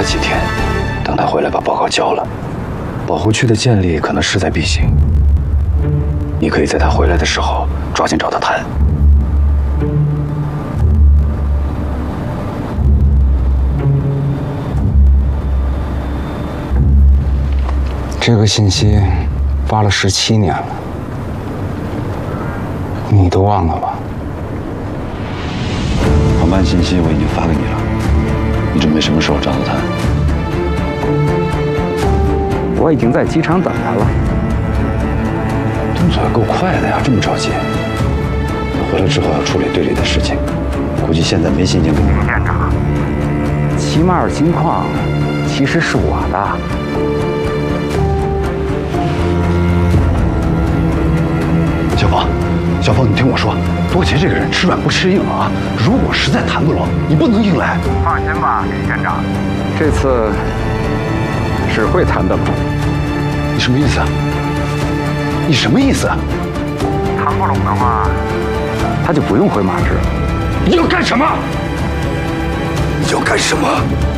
他几天，等他回来把报告交了。保护区的建立可能势在必行，你可以在他回来的时候抓紧找他谈。这个信息发了17年了，你都忘了吧？航班信息我已经发给你了，你准备什么时候找到他？ 我已经在机场等他了。 动作也够快的呀，这么着急。他回来之后要处理队里的事情，估计现在没心情跟你。 舰长，齐马尔金矿其实是我的。 小宝，你听我说，多杰这个人吃软不吃硬啊！如果实在谈不拢，你不能硬来。 放心吧，李舰长，这次是会谈的。 你什么意思啊？你什么意思？ 谈不拢的话，他就不用回马芝了。 你要干什么？你要干什么？